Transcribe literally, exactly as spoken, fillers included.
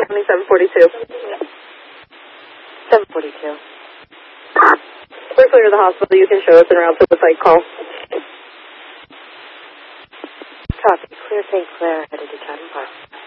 twenty-seven forty-two. seven forty-two. We're clear to the hospital. You can show us en route to the site call. Copy. Clear Saint Clair, headed to Chatham Park.